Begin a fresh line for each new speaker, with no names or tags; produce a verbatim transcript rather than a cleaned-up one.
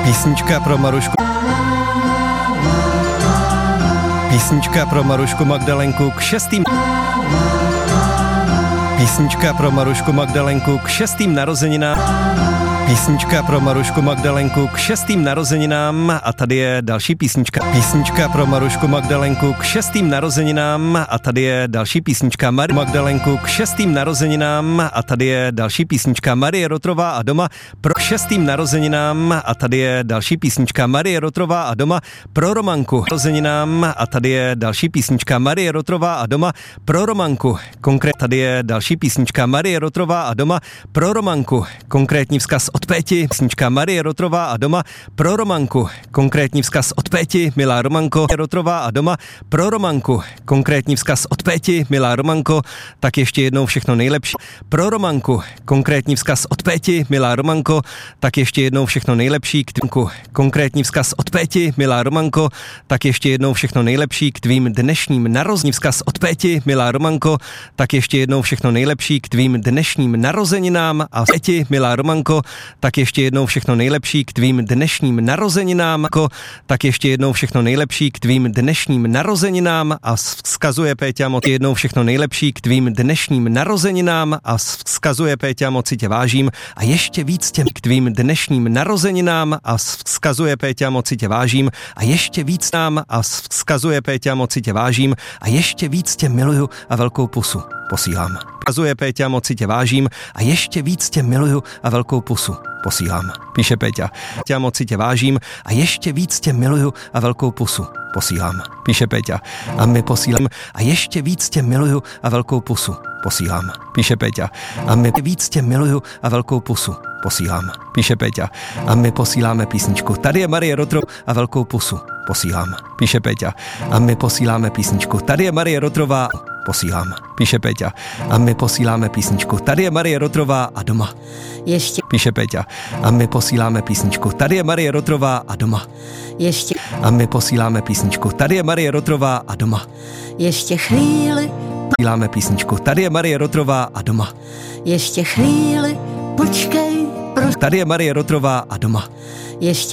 Písnička pro Marušku. Písnička pro Marušku Magdalenku k šestým. Písnička pro Marušku Magdalenku k šestým narozeninám. Písnička pro Marušku Magdalenku k šestým narozeninám a tady je další písnička. Písnička pro Marušku Magdalenku k šestým narozeninám a tady je další písnička. Marie Magdalenku k šestým narozeninám a tady je další písnička. Marie Rotrová a doma pro šestým narozeninám a tady je další písnička. Marie Rotrová a doma pro Romanku narozeninám a tady je další písnička. Marie Rotrová a doma pro Romanku. Konkrétně tady je další písnička. Marie Rotrová a doma pro Romanku. Konkrétní vzkaz od Péti, písnička Marie Rotrová a doma pro Romanku. Konkrétní vzkaz od Péti, milá Romanko. Rotrová a doma pro Romanku. Konkrétní vzkaz od Péti, milá Romanko. Tak ještě jednou všechno nejlepší pro Romanku. Konkrétní vzkaz od Péti, milá Romanko. Tak ještě jednou všechno nejlepší k tvýmku. Konkrétní vzkaz od Péti, milá Romanko. Tak ještě jednou všechno nejlepší k tvým dnešním narozeninám. Vzkaz od Péti, milá Romanko. Tak ještě jednou všechno nejlepší k tvým dnešním narozeninám a Péti, milá Romanko. Tak ještě jednou všechno nejlepší k tvým dnešním narozeninám. Tak ještě jednou všechno nejlepší k tvým dnešním narozeninám a vzkazuje Péťa moc jednou všechno nejlepší k tvým dnešním narozeninám a vzkazuje Péťa moci tě vážím a ještě víc tě k tvým dnešním narozeninám a vzkazuje Péťa moci tě vážím a ještě víc nám a vzkazuje Péťa moci tě vážím a ještě víc tě miluju a velkou pusu posílám. Vzkazuje Péťa moci tě vážím a ještě víc tě miluju a velkou pusu posílám. Píše Péťa. Péťa moci tě vážím a ještě víc tě miluju a velkou pusu posílám. Píše Péťa. A my posílám a ještě víc tě miluju a velkou pusu posílám. Píše Péťa. A my víc tě miluju a velkou pusu posílám. Píše Péťa. A my posíláme písničku. Tady je Marie Rotro a velkou pusu posílám. Píše Péťa. A my posíláme písničku. Tady je Marie Rotrová posílám. Píše Péťa. A my posíláme písničku. Tady je Marie Rotrová a doma.
Ještě.
Píše Péťa. A my posíláme písničku. Tady je Marie Rotrová a doma.
Ještě.
A my posíláme písničku. Tady je Marie Rotrová a doma.
Ještě chvíli.
Posíláme písničku. Tady je Marie Rotrová a doma.
Ještě chvíli. Počkej. Pro...
Tady je Marie Rotrová a doma.
Ještě